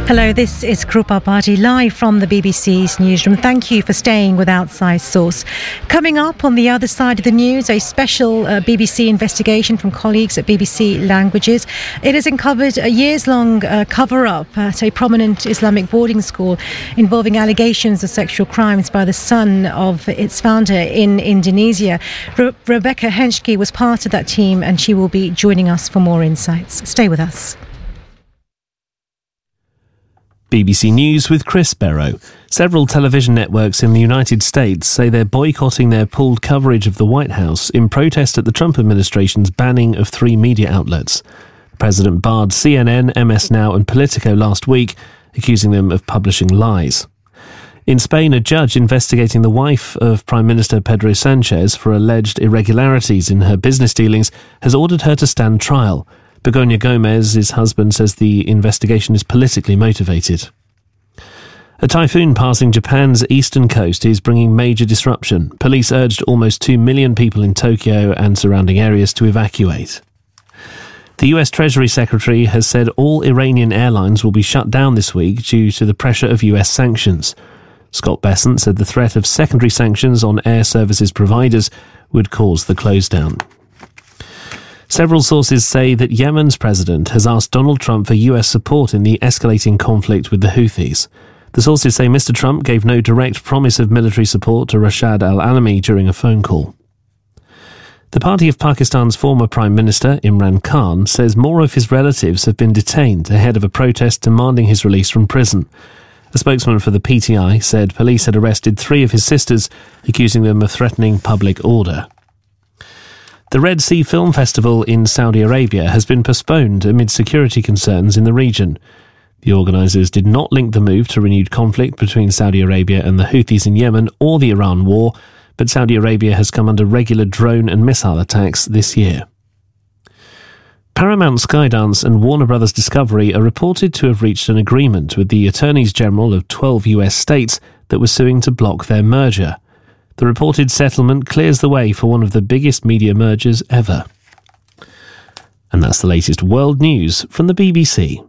Hello, this is Krupa Bhatti live from the BBC's newsroom. Thank you for staying with Outside Source. Coming up on the other side of the news, a special BBC investigation from colleagues at BBC Languages. It has uncovered a years-long cover-up at a prominent Islamic boarding school involving allegations of sexual crimes by the son of its founder in Indonesia. Rebecca Henschke was part of that team and she will be joining us for more insights. Stay with us. BBC News with Chris Barrow. Several television networks in the United States say they're boycotting their pooled coverage of the White House in protest at the Trump administration's banning of 3 media outlets. The president barred CNN, MS Now and Politico last week, accusing them of publishing lies. In Spain, a judge investigating the wife of Prime Minister Pedro Sanchez for alleged irregularities in her business dealings has ordered her to stand trial. Begoña Gomez's husband says the investigation is politically motivated. A typhoon passing Japan's eastern coast is bringing major disruption. Police urged almost 2 million people in Tokyo and surrounding areas to evacuate. The US Treasury Secretary has said all Iranian airlines will be shut down this week due to the pressure of US sanctions. Scott Bessent said the threat of secondary sanctions on air services providers would cause the close down. Several sources say that Yemen's president has asked Donald Trump for US support in the escalating conflict with the Houthis. The sources say Mr. Trump gave no direct promise of military support to Rashad al-Alami during a phone call. The party of Pakistan's former Prime Minister, Imran Khan, says more of his relatives have been detained ahead of a protest demanding his release from prison. A spokesman for the PTI said police had arrested 3 of his sisters, accusing them of threatening public order. The Red Sea Film Festival in Saudi Arabia has been postponed amid security concerns in the region. The organisers did not link the move to renewed conflict between Saudi Arabia and the Houthis in Yemen or the Iran war, but Saudi Arabia has come under regular drone and missile attacks this year. Paramount Skydance and Warner Bros. Discovery are reported to have reached an agreement with the Attorneys General of 12 US states that were suing to block their merger. The reported settlement clears the way for one of the biggest media mergers ever. And that's the latest world news from the BBC.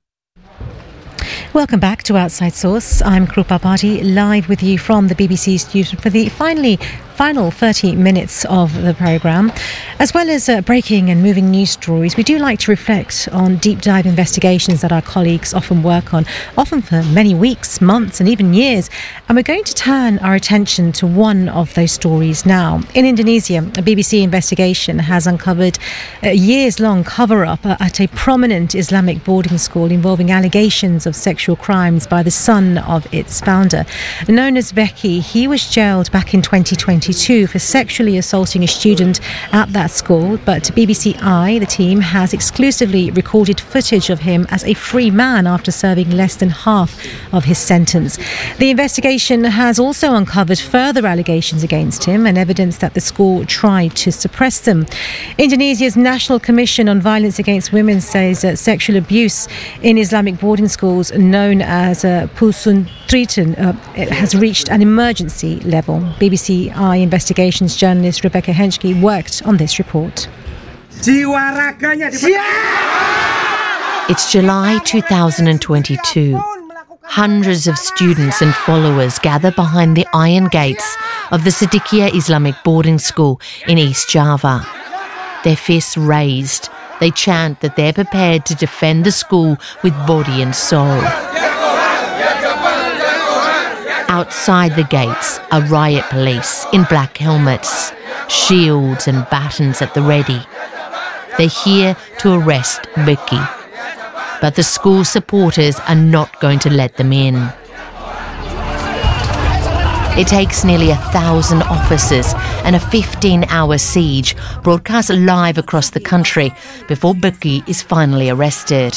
Welcome back to Outside Source. I'm Krupa Bhatti, live with you from the BBC studio for the final 30 minutes of the programme. As well as breaking and moving news stories, we do like to reflect on deep dive investigations that our colleagues often work on, often for many weeks, months and even years. And we're going to turn our attention to one of those stories now. In Indonesia, a BBC investigation has uncovered a years-long cover-up at a prominent Islamic boarding school involving allegations of sexual crimes by the son of its founder. Known as Becky, he was jailed back in 2022 for sexually assaulting a student at that school, but BBC Eye, the team, has exclusively recorded footage of him as a free man after serving less than half of his sentence. The investigation has also uncovered further allegations against him and evidence that the school tried to suppress them. Indonesia's National Commission on Violence Against Women says that sexual abuse in Islamic boarding schools known as Pusat has reached an emergency level. BBC Eye investigations journalist Rebecca Henschke worked on this report. It's July 2022. Hundreds of students and followers gather behind the iron gates of the Siddiqiyah Islamic boarding school in East Java. Their fists raised, they chant that they're prepared to defend the school with body and soul. Outside the gates are riot police in black helmets, shields and batons at the ready. They're here to arrest Becky. But the school supporters are not going to let them in. It takes nearly 1,000 officers and a 15-hour siege broadcast live across the country before Becky is finally arrested.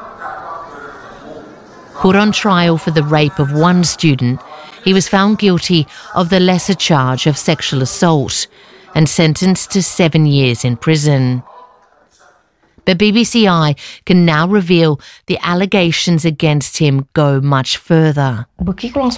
Put on trial for the rape of one student, he was found guilty of the lesser charge of sexual assault and sentenced to 7 years in prison. But BBC Eye can now reveal the allegations against him go much further. Becky grabbed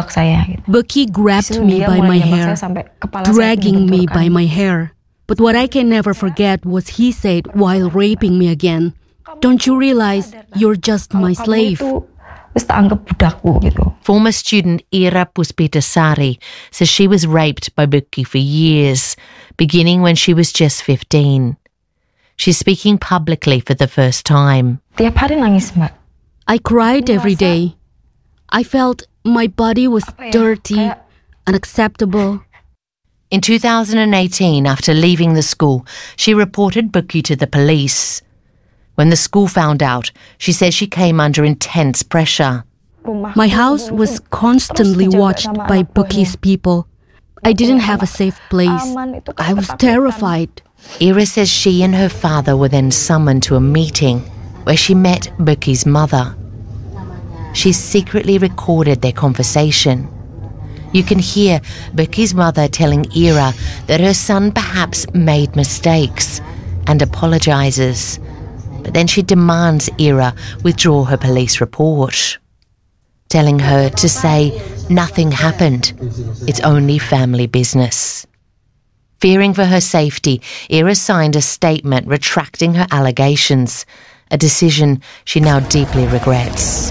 me by my hair, dragging me by my hair. But what I can never forget was he said while raping me again, "Don't you realize you're just my slave?" Former student Ira Puspitasari says she was raped by Bukky for years, beginning when she was just 15. She's speaking publicly for the first time. I cried every day. I felt my body was dirty, unacceptable. In 2018, after leaving the school, she reported Bukky to the police. When the school found out, she says she came under intense pressure. My house was constantly watched by Bukky's people. I didn't have a safe place. I was terrified. Ira says she and her father were then summoned to a meeting where she met Bukky's mother. She secretly recorded their conversation. You can hear Bukky's mother telling Ira that her son perhaps made mistakes and apologises. But then she demands Ira withdraw her police report, telling her to say nothing happened. It's only family business. Fearing for her safety, Ira signed a statement retracting her allegations, a decision she now deeply regrets.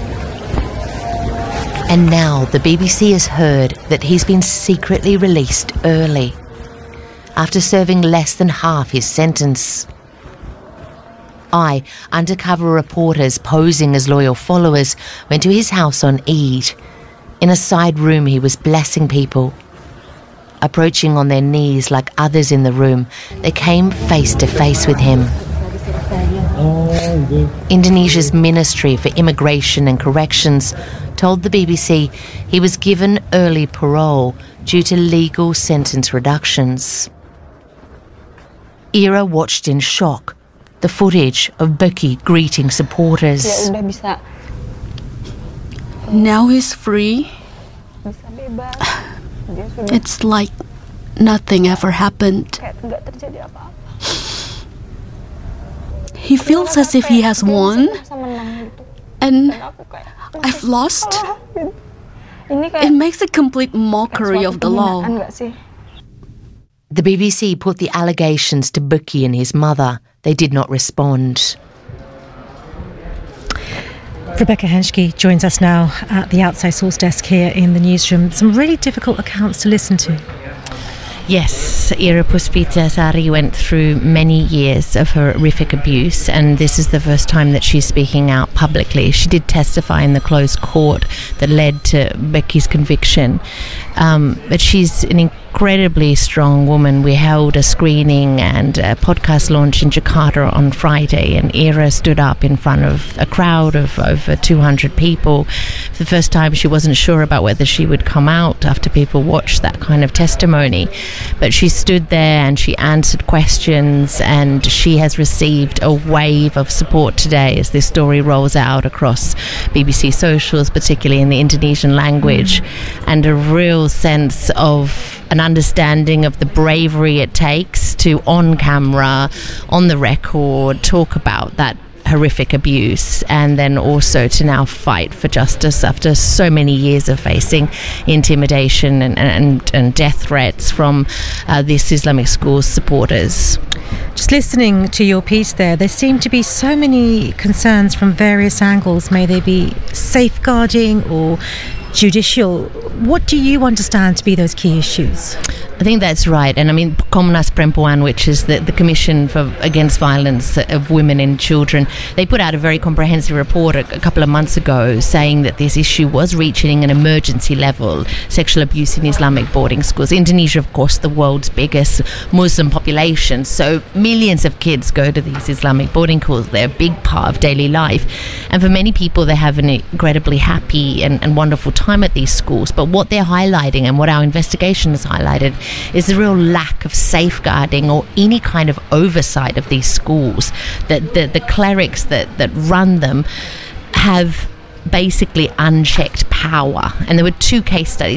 And now the BBC has heard that he's been secretly released early, after serving less than half his sentence. Undercover reporters posing as loyal followers, went to his house on Eid. In a side room, he was blessing people. Approaching on their knees like others in the room, they came face to face with him. Indonesia's Ministry for Immigration and Corrections told the BBC he was given early parole due to legal sentence reductions. Ira watched in shock the footage of Bukky greeting supporters. Now he's free. It's like nothing ever happened. He feels as if he has won, and I've lost. It makes a complete mockery of the law. The BBC put the allegations to Bukky and his mother. They did not respond. Rebecca Henschke joins us now at the Outside Source desk here in the newsroom. Some really difficult accounts to listen to. Yes, Ira Puspitasari went through many years of horrific abuse, and this is the first time that she's speaking out publicly. She did testify in the closed court that led to Bukky's conviction, but she's an incredibly strong woman. We held a screening and a podcast launch in Jakarta on Friday, and Ira stood up in front of a crowd of over 200 people. For the first time, she wasn't sure about whether she would come out after people watched that kind of testimony, but she stood there and she answered questions, and she has received a wave of support today as this story rolls out across BBC socials, particularly in the Indonesian language, and a real sense of an understanding of the bravery it takes to, on camera, on the record, talk about that horrific abuse, and then also to now fight for justice after so many years of facing intimidation and death threats from this Islamic school's supporters. Just listening to your piece there seem to be so many concerns from various angles. May they be safeguarding or judicial. What do you understand to be those key issues? I think that's right. And I mean, Komnas Perempuan, which is the Commission Against Violence of Women and Children, they put out a very comprehensive report a couple of months ago saying that this issue was reaching an emergency level, sexual abuse in Islamic boarding schools. Indonesia, of course, the world's biggest Muslim population, so millions of kids go to these Islamic boarding schools. They're a big part of daily life. And for many people, they have an incredibly happy and wonderful time at these schools. But what they're highlighting, and what our investigation has highlighted, is the real lack of safeguarding or any kind of oversight of these schools. That the clerics that run them have basically unchecked power. And there were 2 case studies